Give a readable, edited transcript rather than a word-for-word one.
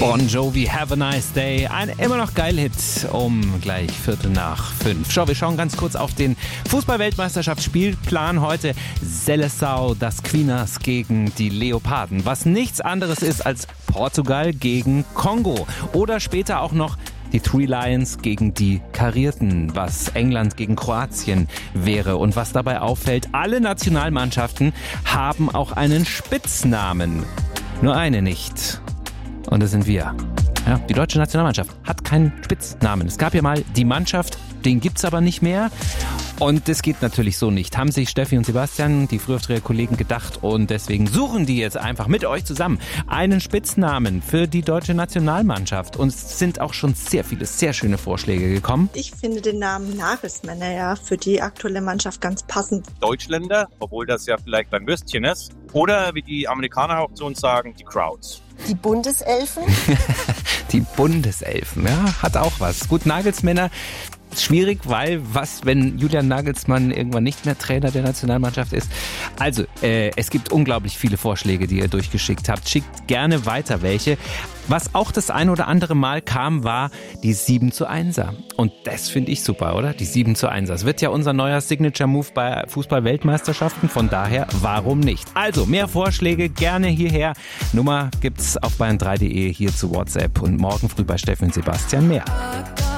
Bon Jovi, Have a Nice Day. Ein immer noch geil Hit um gleich 4:45. Schau, wir schauen ganz kurz auf den Fußball-Weltmeisterschaftsspielplan heute. Seleção das Quinas gegen die Leoparden, was nichts anderes ist als Portugal gegen Kongo. Oder später auch noch die Three Lions gegen die Karierten, was England gegen Kroatien wäre. Und was dabei auffällt, alle Nationalmannschaften haben auch einen Spitznamen. Nur eine nicht. Und das sind wir. Ja, die deutsche Nationalmannschaft hat keinen Spitznamen. Es gab ja mal die Mannschaft, den gibt's aber nicht mehr. Und das geht natürlich so nicht. Haben sich Steffi und Sebastian, die Frühaufsteher-Kollegen, gedacht. Und deswegen suchen die jetzt einfach mit euch zusammen einen Spitznamen für die deutsche Nationalmannschaft. Und es sind auch schon sehr viele, sehr schöne Vorschläge gekommen. Ich finde den Namen Nagelsmänner ja für die aktuelle Mannschaft ganz passend. Deutschländer, obwohl das ja vielleicht ein Würstchen ist. Oder wie die Amerikaner auch zu uns sagen, die Crowds. Die Bundeselfen? Die Bundeselfen, ja, hat auch was. Gut, Nagelsmänner, schwierig, weil was, wenn Julian Nagelsmann irgendwann nicht mehr Trainer der Nationalmannschaft ist? Also, es gibt unglaublich viele Vorschläge, die ihr durchgeschickt habt. Schickt gerne weiter welche. Was auch das ein oder andere Mal kam, war die 7:1er. Und das finde ich super, oder? Die 7:1er. Das wird ja unser neuer Signature-Move bei Fußball-Weltmeisterschaften. Von daher, warum nicht? Also, mehr Vorschläge gerne hierher. Nummer gibt's auf bayern3.de hier zu WhatsApp. Und morgen früh bei Steffi und Sebastian mehr.